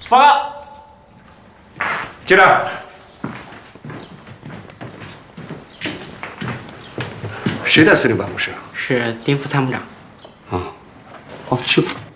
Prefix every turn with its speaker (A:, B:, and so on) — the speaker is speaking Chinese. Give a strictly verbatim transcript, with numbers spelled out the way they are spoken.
A: 报告。
B: 进来。谁在司令办公室？
A: 是丁副参谋长。
B: 啊，哦，去吧。